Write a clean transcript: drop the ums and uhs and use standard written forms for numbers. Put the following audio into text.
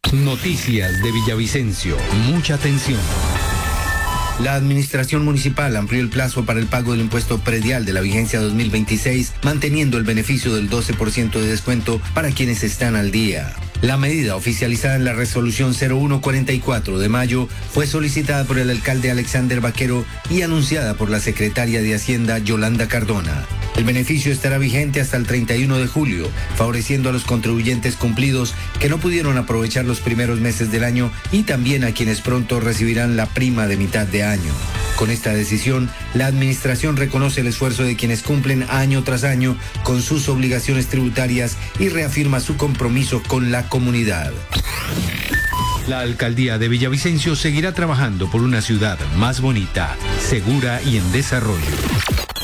Noticias de Villavicencio. Mucha atención. La administración municipal amplió el plazo para el pago del impuesto predial de la vigencia 2026, manteniendo el beneficio del 12% de descuento para quienes están al día. La medida, oficializada en la resolución 0144 de mayo, fue solicitada por el alcalde Alexander Vaquero y anunciada por la secretaria de Hacienda Yolanda Cardona. El beneficio estará vigente hasta el 31 de julio, favoreciendo a los contribuyentes cumplidos que no pudieron aprovechar los primeros meses del año y también a quienes pronto recibirán la prima de mitad de año. Con esta decisión, la administración reconoce el esfuerzo de quienes cumplen año tras año con sus obligaciones tributarias y reafirma su compromiso con la comunidad. La alcaldía de Villavicencio seguirá trabajando por una ciudad más bonita, segura y en desarrollo.